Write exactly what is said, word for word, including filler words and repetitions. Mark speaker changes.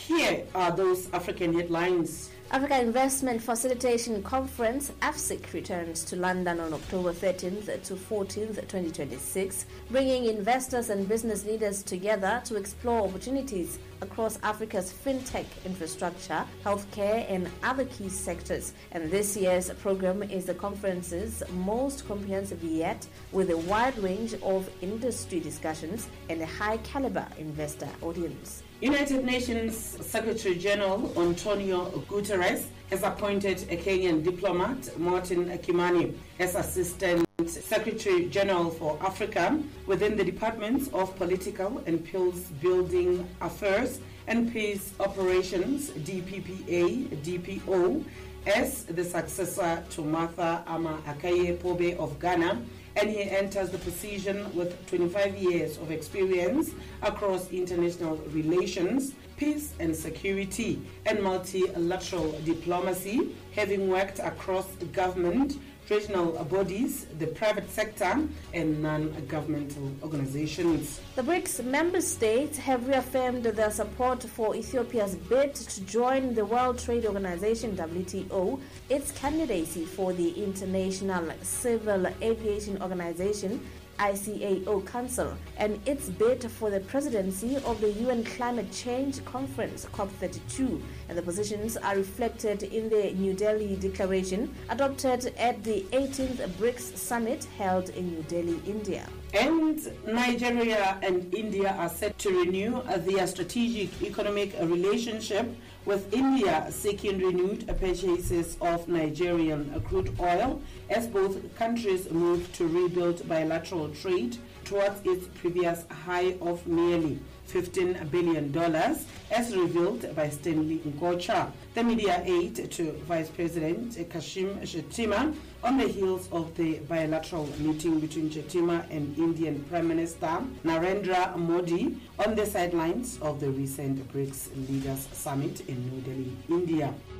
Speaker 1: Here are those African headlines.
Speaker 2: Africa Investment Facilitation Conference, A F C I C, returns to London on October thirteenth to fourteenth, twenty twenty-six, bringing investors and business leaders together to explore opportunities across Africa's fintech infrastructure, healthcare, and other key sectors. And this year's program is the conference's most comprehensive yet, with a wide range of industry discussions and a high-caliber investor audience.
Speaker 1: United Nations Secretary General Antonio Guterres has appointed a Kenyan diplomat, Martin Kimani, as Assistant Secretary General for Africa within the Departments of Political and Peace Building Affairs and Peace Operations, D P P A, D P O, as the successor to Martha Ama Akaye Pobe of Ghana, and he enters the position with twenty-five years of experience across international relations, peace and security, and multilateral diplomacy, having worked across government, regional bodies, the private sector, and non-governmental organizations.
Speaker 2: The BRICS member states have reaffirmed their support for Ethiopia's bid to join the World Trade Organization, W T O, its candidacy for the International Civil Aviation Organization, I C A O Council, and its bid for the presidency of the U N Climate Change Conference, COP thirty-two. And the positions are reflected in the New Delhi Declaration adopted at the eighteenth BRICS Summit held in New Delhi, India.
Speaker 1: And Nigeria and India are set to renew their strategic economic relationship, with India seeking renewed purchases of Nigerian crude oil as both countries move to rebuild bilateral trade towards its previous high of nearly fifteen billion dollars, as revealed by Stanley Ngocha, the media aide to Vice President Kashim Shettima, on the heels of the bilateral meeting between Shettima and Indian Prime Minister Narendra Modi on the sidelines of the recent BRICS Leaders Summit in New Delhi, India.